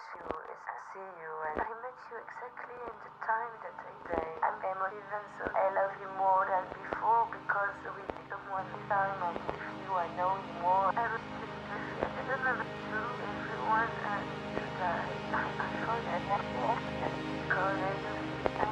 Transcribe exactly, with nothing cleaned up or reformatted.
you, I see you, and I met you exactly in the time that I say I'm emotive, so I love you more than before because with someone this time I'm with you, I know you more. Everything is I don't know to everyone uh, needs to die. I, I forget that because I do.